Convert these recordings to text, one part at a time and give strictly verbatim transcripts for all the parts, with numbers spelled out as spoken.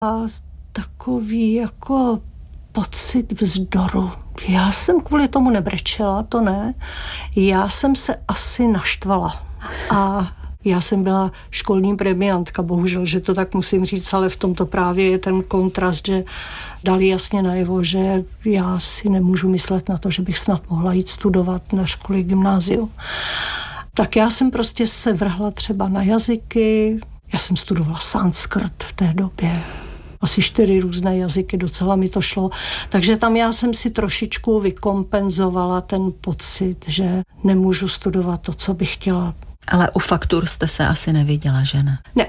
A takový jako pocit vzdoru. Já jsem kvůli tomu nebrečela, to ne. Já jsem se asi naštvala. A já jsem byla školní premiantka, bohužel, že to tak musím říct, ale v tomto právě je ten kontrast, že dali jasně najevo, že já si nemůžu myslet na to, že bych snad mohla jít studovat na škole gymnáziu. Tak já jsem prostě se vrhla třeba na jazyky. Já jsem studovala sanskrt v té době. Asi čtyři různé jazyky, docela mi to šlo. Takže tam já jsem si trošičku vykompenzovala ten pocit, že nemůžu studovat to, co bych chtěla. Ale u faktur jste se asi neviděla, že ne? Ne.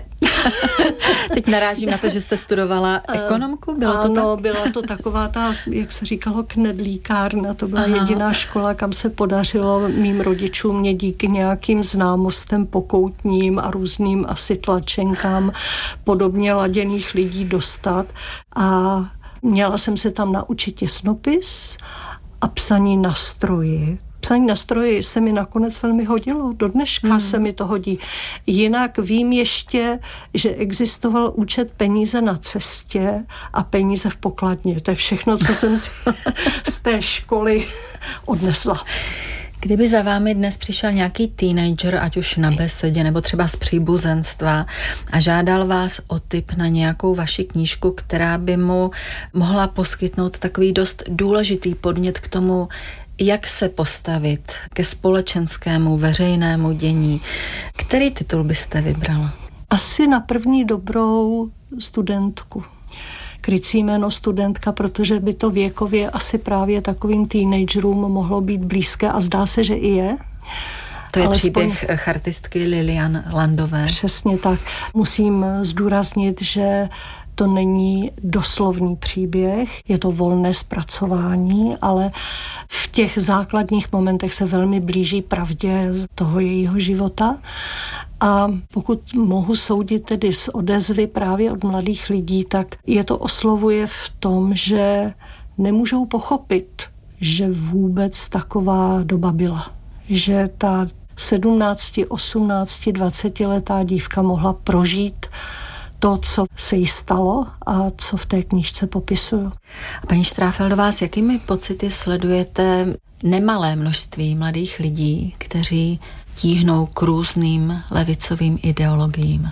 Teď narážím na to, že jste studovala ekonomku, bylo ano, to tak? byla to taková ta, jak se říkalo, knedlíkárna. To byla Aha. jediná škola, kam se podařilo mým rodičům mě díky nějakým známostem pokoutním a různým asi tlačenkám podobně laděných lidí dostat. A měla jsem se tam naučit těsnopis a psaní na stroji. Psaní na stroji se mi nakonec velmi hodilo. Do dneška hmm. se mi to hodí. Jinak vím ještě, že existoval účet peníze na cestě a peníze v pokladně. To je všechno, co jsem si z té školy odnesla. Kdyby za vámi dnes přišel nějaký teenager, ať už na besedě nebo třeba z příbuzenstva a žádal vás o tip na nějakou vaši knížku, která by mu mohla poskytnout takový dost důležitý podnět k tomu, jak se postavit ke společenskému, veřejnému dění. Který titul byste vybrala? Asi na první dobrou studentku. Krycí jméno studentka, protože by to věkově asi právě takovým teenagerům mohlo být blízké a zdá se, že i je. To je Alespoň příběh chartistky Lilian Landové. Přesně tak. Musím zdůraznit, že to není doslovný příběh, je to volné zpracování, ale v těch základních momentech se velmi blíží pravdě z toho jejího života. A pokud mohu soudit tedy z odezvy právě od mladých lidí, tak je to oslovuje v tom, že nemůžou pochopit, že vůbec taková doba byla. Že ta sedmnácti, osmnácti, dvacetiletá dívka mohla prožít to, co se jí stalo a co v té knížce popisuju. A paní Štráfeldová, s jakými pocity sledujete nemalé množství mladých lidí, kteří tíhnou k různým levicovým ideologiím?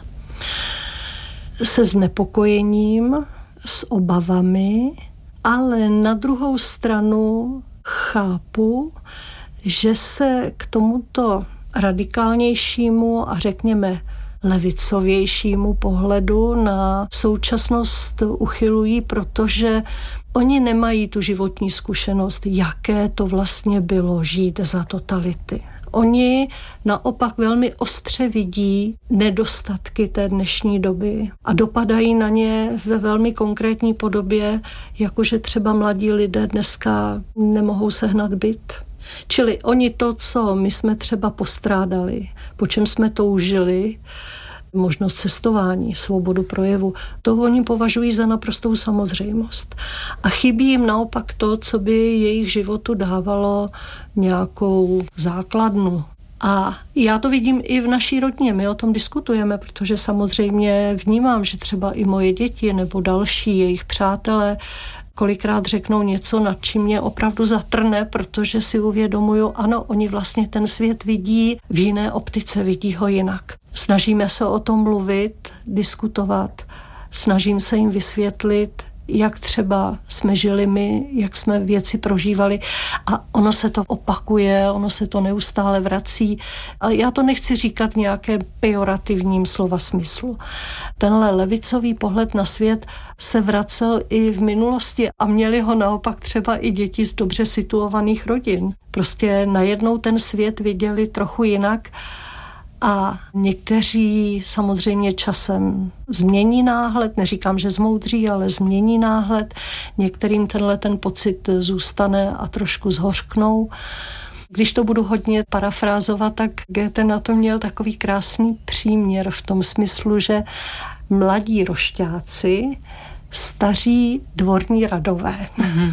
Se znepokojením, s obavami, ale na druhou stranu chápu, že se k tomuto radikálnějšímu a řekněme levicovějšímu pohledu na současnost uchylují, protože oni nemají tu životní zkušenost, jaké to vlastně bylo žít za totality. Oni naopak velmi ostře vidí nedostatky té dnešní doby a dopadají na ně ve velmi konkrétní podobě, jakože třeba mladí lidé dneska nemohou sehnat byt. Čili oni to, co my jsme třeba postrádali, po čem jsme toužili, možnost cestování, svobodu projevu, to oni považují za naprostou samozřejmost. A chybí jim naopak to, co by jejich životu dávalo nějakou základnu. A já to vidím i v naší rodině, my o tom diskutujeme, protože samozřejmě vnímám, že třeba i moje děti nebo další jejich přátelé kolikrát řeknou něco, nad čím mě opravdu zatrne, protože si uvědomuju, ano, oni vlastně ten svět vidí v jiné optice, vidí ho jinak. Snažíme se o tom mluvit, diskutovat, snažím se jim vysvětlit, jak třeba jsme žili my, jak jsme věci prožívali a ono se to opakuje, ono se to neustále vrací. A já to nechci říkat nějaké pejorativním slova smyslu. Tenhle levicový pohled na svět se vracel i v minulosti a měli ho naopak třeba i děti z dobře situovaných rodin. Prostě najednou ten svět viděli trochu jinak. A někteří samozřejmě časem změní náhled, neříkám, že zmoudří, ale změní náhled. Některým tenhle ten pocit zůstane a trošku zhořknou. Když to budu hodně parafrázovat, tak Goethe na to měl takový krásný příměr v tom smyslu, že mladí rošťáci, staří dvorní radové.